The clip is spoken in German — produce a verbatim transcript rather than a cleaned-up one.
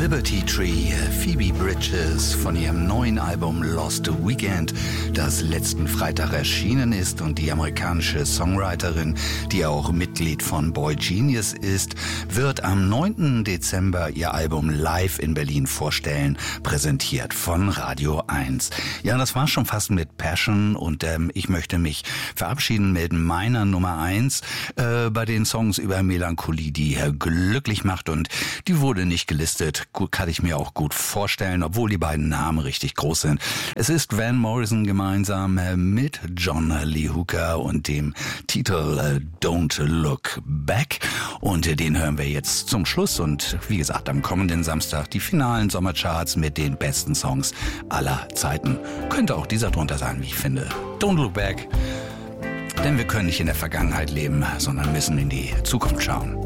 Liberty Tree, Phoebe Bridgers von ihrem neuen Album Lost Weekend, das letzten Freitag erschienen ist, und die amerikanische Songwriterin, die auch Mitglied von Boy Genius ist, wird am neunten Dezember ihr Album live in Berlin vorstellen, präsentiert von Radio eins. Ja, das war schon fast mit Passion, und ähm, ich möchte mich verabschieden mit meiner Nummer eins äh, bei den Songs über Melancholie, die glücklich macht, und die wurde nicht gelistet. Gut, kann ich mir auch gut vorstellen, obwohl die beiden Namen richtig groß sind. Es ist Van Morrison gemeinsam mit John Lee Hooker und dem Titel Don't Look Back. Und den hören wir jetzt zum Schluss. Und wie gesagt, am kommenden Samstag die finalen Sommercharts mit den besten Songs aller Zeiten. Könnte auch dieser drunter sein, wie ich finde. Don't Look Back. Denn wir können nicht in der Vergangenheit leben, sondern müssen in die Zukunft schauen.